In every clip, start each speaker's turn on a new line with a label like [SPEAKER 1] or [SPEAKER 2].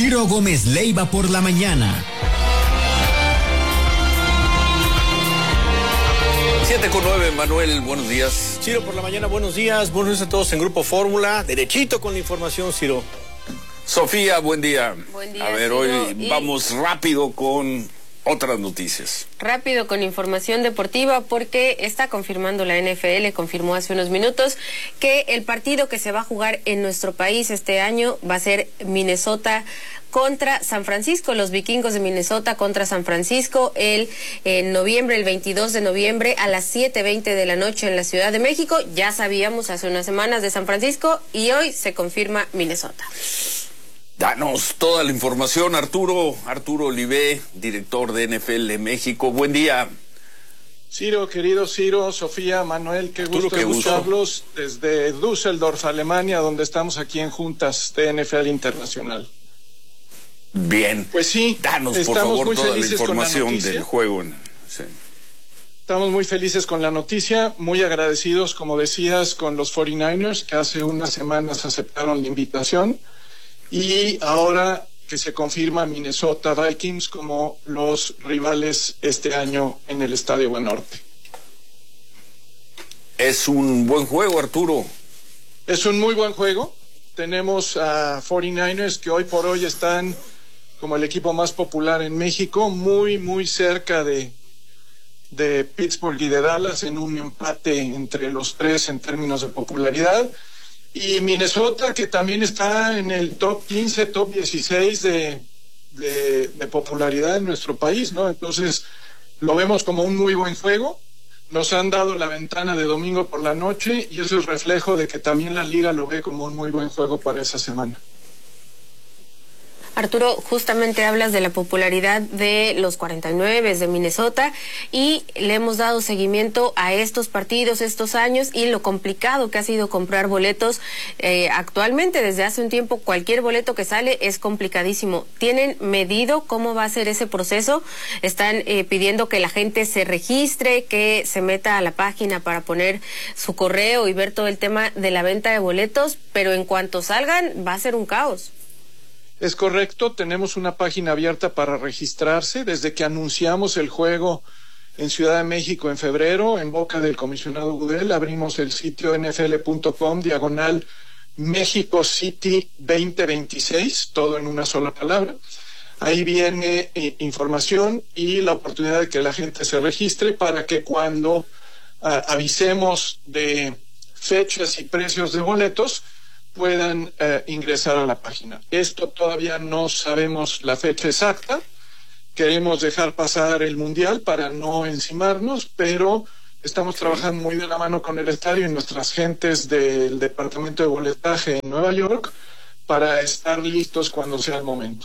[SPEAKER 1] Ciro Gómez Leiva por la mañana.
[SPEAKER 2] 7:09, Manuel, buenos días.
[SPEAKER 3] Ciro por la mañana, buenos días a todos en Grupo Fórmula. Derechito con la información, Ciro.
[SPEAKER 2] Sofía, buen día.
[SPEAKER 4] Buen día,
[SPEAKER 2] a ver,
[SPEAKER 4] Ciro,
[SPEAKER 2] hoy vamos rápido con otras noticias.
[SPEAKER 4] Rápido con información deportiva porque está confirmando la NFL, confirmó hace unos minutos que el partido que se va a jugar en nuestro país este año va a ser Minnesota contra San Francisco, los vikingos de Minnesota contra San Francisco en noviembre, el 22 de noviembre a las 7:20 de la noche en la Ciudad de México. Ya sabíamos hace unas semanas de San Francisco y hoy se confirma Minnesota.
[SPEAKER 2] Danos toda la información, Arturo Olivé, director de NFL México. Buen día.
[SPEAKER 5] Ciro, querido Ciro, Sofía, Manuel, qué gusto escucharlos desde Düsseldorf, Alemania, donde estamos aquí en juntas de NFL Internacional.
[SPEAKER 2] Bien.
[SPEAKER 5] Pues sí,
[SPEAKER 2] danos por favor toda la información del juego. Sí.
[SPEAKER 5] Estamos muy felices con la noticia, muy agradecidos, como decías, con los 49ers, que hace unas semanas aceptaron la invitación. Y ahora que se confirma Minnesota Vikings como los rivales este año en el Estadio Banorte.
[SPEAKER 2] Es un buen juego, Arturo.
[SPEAKER 5] Es un muy buen juego. Tenemos a 49ers que hoy por hoy están como el equipo más popular en México, muy, muy cerca de Pittsburgh y de Dallas en un empate entre los tres en términos de popularidad. Y Minnesota, que también está en el top 15, top 16 de popularidad en nuestro país, ¿no? Entonces, lo vemos como un muy buen juego. Nos han dado la ventana de domingo por la noche y eso es reflejo de que también la liga lo ve como un muy buen juego para esa semana.
[SPEAKER 4] Arturo, justamente hablas de la popularidad de los 49 de Minnesota y le hemos dado seguimiento a estos partidos estos años y lo complicado que ha sido comprar boletos actualmente. Desde hace un tiempo cualquier boleto que sale es complicadísimo. ¿Tienen medido cómo va a ser ese proceso? Están pidiendo que la gente se registre, que se meta a la página para poner su correo y ver todo el tema de la venta de boletos, pero en cuanto salgan va a ser un caos.
[SPEAKER 5] Es correcto, tenemos una página abierta para registrarse. Desde que anunciamos el juego en Ciudad de México en febrero, en boca del comisionado Goodell, abrimos el sitio nfl.com/México City 2026, todo en una sola palabra. Ahí viene información y la oportunidad de que la gente se registre para que cuando avisemos de fechas y precios de boletos, puedan ingresar a la página. Esto todavía no sabemos la fecha exacta. Queremos dejar pasar el Mundial para no encimarnos, pero estamos trabajando muy de la mano con el estadio y nuestras gentes del departamento de boletaje en Nueva York para estar listos cuando sea el momento.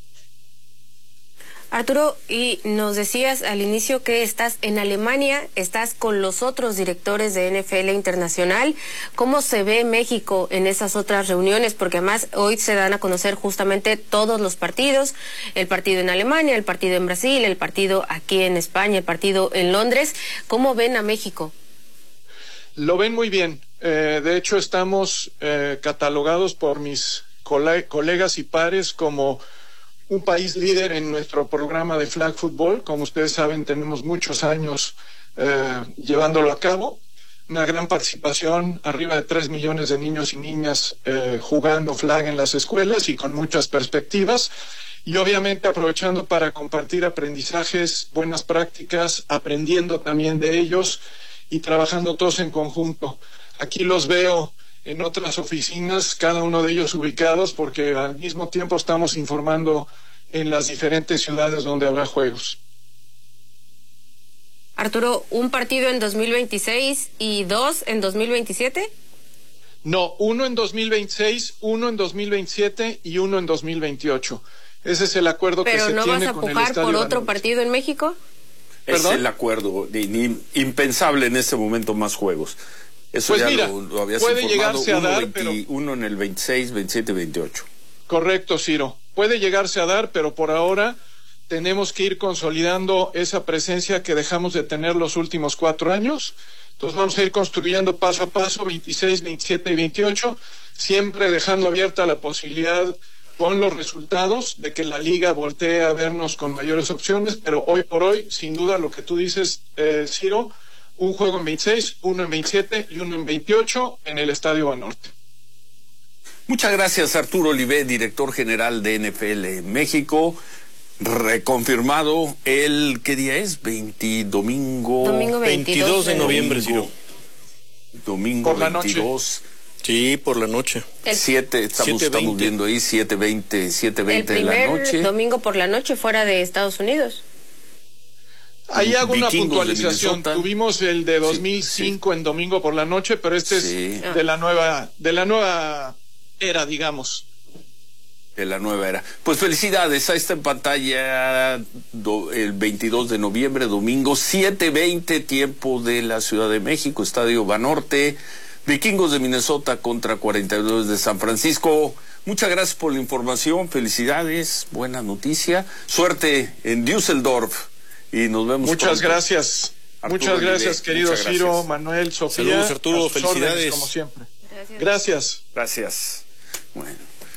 [SPEAKER 4] Arturo, y nos decías al inicio que estás en Alemania, estás con los otros directores de NFL Internacional. ¿Cómo se ve México en esas otras reuniones? Porque además hoy se dan a conocer justamente todos los partidos, el partido en Alemania, el partido en Brasil, el partido aquí en España, el partido en Londres. ¿Cómo ven a México?
[SPEAKER 5] Lo ven muy bien. De hecho, estamos catalogados por mis colegas y pares como un país líder en nuestro programa de flag football. Como ustedes saben, tenemos muchos años llevándolo a cabo. Una gran participación, arriba de 3 millones de niños y niñas jugando flag en las escuelas y con muchas perspectivas. Y obviamente aprovechando para compartir aprendizajes, buenas prácticas, aprendiendo también de ellos y trabajando todos en conjunto. Aquí los veo en otras oficinas, cada uno de ellos ubicados, porque al mismo tiempo estamos informando en las diferentes ciudades donde habrá juegos.
[SPEAKER 4] Arturo, ¿un partido en 2026 y 2 en 2027?
[SPEAKER 5] No, 1 en 2026, 1 en 2027 y 1 en 2028. Ese es el acuerdo que se tiene con el Estadio
[SPEAKER 4] ¿Pero no vas a pujar por otro partido en México?
[SPEAKER 2] Es el acuerdo, impensable en este momento más juegos. Eso pues ya mira, lo habías
[SPEAKER 5] puede
[SPEAKER 2] informado,
[SPEAKER 5] llegarse a dar, pero
[SPEAKER 2] uno en el 26, 27, 28.
[SPEAKER 5] Correcto, Ciro. Puede llegarse a dar, pero por ahora tenemos que ir consolidando esa presencia que dejamos de tener los últimos 4 años. Entonces vamos a ir construyendo paso a paso, 26, 27 y 28, siempre dejando abierta la posibilidad con los resultados, de que la liga voltee a vernos con mayores opciones, pero hoy por hoy, sin duda, lo que tú dices, Ciro, un juego en 26, uno en 27 y uno en 28 en el Estadio Banorte.
[SPEAKER 2] Muchas gracias, Arturo Olivé, director general de NFL México. Reconfirmado ¿qué día es? Domingo
[SPEAKER 3] 22 de noviembre, Ciro.
[SPEAKER 2] Domingo
[SPEAKER 5] por la
[SPEAKER 2] 22.
[SPEAKER 5] Noche.
[SPEAKER 3] Sí, por la noche.
[SPEAKER 2] 7, estamos viendo ahí, 7:20 de la noche.
[SPEAKER 4] El primer domingo por la noche fuera de Estados Unidos.
[SPEAKER 5] Ahí hago una
[SPEAKER 2] Vikingos
[SPEAKER 5] puntualización. Tuvimos el de 2005 en domingo por la noche, pero este es de la nueva era, digamos.
[SPEAKER 2] De la nueva era. Pues felicidades, ahí está en pantalla el 22 de noviembre, domingo, 7:20, tiempo de la Ciudad de México, Estadio Banorte, Vikingos de Minnesota contra 42 de San Francisco. Muchas gracias por la información, felicidades, buena noticia, suerte en Düsseldorf y nos vemos
[SPEAKER 5] Muchas
[SPEAKER 2] pronto.
[SPEAKER 5] Gracias.
[SPEAKER 2] Arturo
[SPEAKER 5] Muchas gracias,
[SPEAKER 2] Olivé.
[SPEAKER 5] querido
[SPEAKER 2] Muchas
[SPEAKER 5] Ciro,
[SPEAKER 2] gracias.
[SPEAKER 5] Manuel, Sofía.
[SPEAKER 3] Saludos, Arturo,
[SPEAKER 5] a sus
[SPEAKER 3] felicidades.
[SPEAKER 5] órdenes, como siempre. Gracias.
[SPEAKER 2] Gracias. Bueno.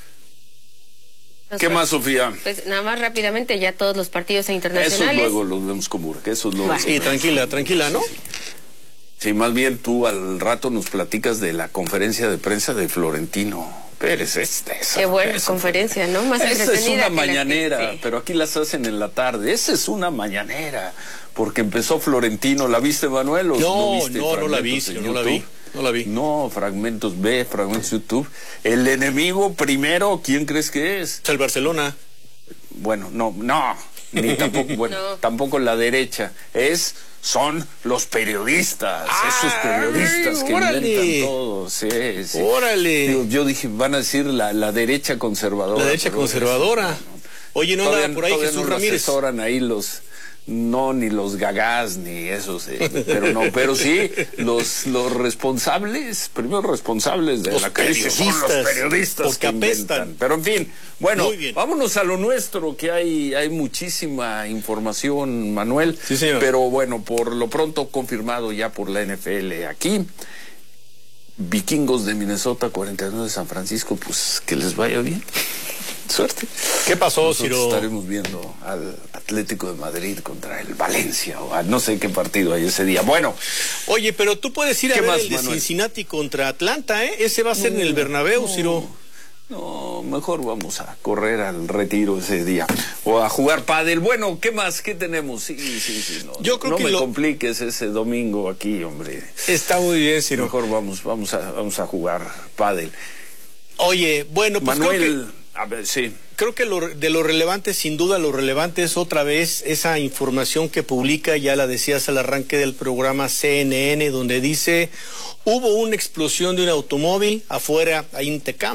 [SPEAKER 2] ¿Qué más, Sofía?
[SPEAKER 4] Pues nada más rápidamente, ya todos los partidos
[SPEAKER 2] Eso
[SPEAKER 4] internacionales.
[SPEAKER 2] luego los vemos como que eso luego.
[SPEAKER 4] Vale.
[SPEAKER 3] Sí, tranquila, ¿no?
[SPEAKER 2] Sí, más bien tú al rato nos platicas de la conferencia de prensa de Florentino Pérez.
[SPEAKER 4] Qué buena conferencia, ¿no? Más
[SPEAKER 2] esa es
[SPEAKER 4] entretenida
[SPEAKER 2] una
[SPEAKER 4] que la que-
[SPEAKER 2] mañanera,
[SPEAKER 4] sí.
[SPEAKER 2] pero aquí las hacen en la tarde. Esa es una mañanera, porque empezó Florentino. ¿La viste, Manuel? ¿O
[SPEAKER 3] No,
[SPEAKER 2] viste
[SPEAKER 3] no la vi,
[SPEAKER 2] fragmentos en
[SPEAKER 3] no la vi.
[SPEAKER 2] YouTube?
[SPEAKER 3] No la vi.
[SPEAKER 2] No, fragmentos fragmentos YouTube. El enemigo primero, ¿quién crees que es?
[SPEAKER 3] El Barcelona.
[SPEAKER 2] Bueno, no, ni tampoco, bueno,
[SPEAKER 4] No.
[SPEAKER 2] tampoco la derecha. Son los periodistas, esos periodistas que
[SPEAKER 3] órale.
[SPEAKER 2] inventan todo. Sí.
[SPEAKER 3] Órale.
[SPEAKER 2] Digo, yo dije, van a decir la derecha conservadora.
[SPEAKER 3] La derecha
[SPEAKER 2] pero
[SPEAKER 3] conservadora.
[SPEAKER 2] eso,
[SPEAKER 3] Oye, no
[SPEAKER 2] todavía,
[SPEAKER 3] anda por ahí
[SPEAKER 2] todavía
[SPEAKER 3] Jesús
[SPEAKER 2] no lo
[SPEAKER 3] Ramírez.
[SPEAKER 2] asesoran ahí ni los gagás, ni esos, pero sí, los responsables, primeros responsables de
[SPEAKER 3] Los
[SPEAKER 2] la crisis son los
[SPEAKER 3] periodistas,
[SPEAKER 2] periodistas
[SPEAKER 3] porque
[SPEAKER 2] que
[SPEAKER 3] apestan.
[SPEAKER 2] inventan. Pero en fin, bueno,
[SPEAKER 3] Muy bien.
[SPEAKER 2] vámonos a lo nuestro, que hay muchísima información, Manuel.
[SPEAKER 3] Sí, señor.
[SPEAKER 2] Pero bueno, por lo pronto confirmado ya por la NFL aquí. Vikingos de Minnesota, 49 de San Francisco, pues que les vaya bien. Suerte.
[SPEAKER 3] ¿Qué pasó,
[SPEAKER 2] Nosotros
[SPEAKER 3] Ciro?
[SPEAKER 2] estaremos viendo al Atlético de Madrid contra el Valencia, o a no sé qué partido hay ese día. Bueno,
[SPEAKER 3] Oye, pero tú puedes ir a
[SPEAKER 2] ¿Qué
[SPEAKER 3] ver
[SPEAKER 2] más,
[SPEAKER 3] el de
[SPEAKER 2] Manuel?
[SPEAKER 3] Cincinnati contra Atlanta, ¿eh? Ese va a ser en el Bernabéu, Ciro.
[SPEAKER 2] no, mejor vamos a correr al retiro ese día o a jugar pádel. Bueno, ¿qué más? ¿Qué tenemos? Sí, no,
[SPEAKER 3] Yo creo
[SPEAKER 2] no
[SPEAKER 3] que
[SPEAKER 2] me
[SPEAKER 3] lo-
[SPEAKER 2] compliques ese domingo aquí, hombre.
[SPEAKER 3] Está muy bien, Ciro.
[SPEAKER 2] Mejor vamos a jugar pádel.
[SPEAKER 3] Oye, bueno, pues
[SPEAKER 2] Manuel, a ver, sí.
[SPEAKER 3] creo que de lo relevante, sin duda, lo relevante es otra vez esa información que publica, ya la decías al arranque del programa CNN, donde dice, hubo una explosión de un automóvil afuera, hay un Tecam,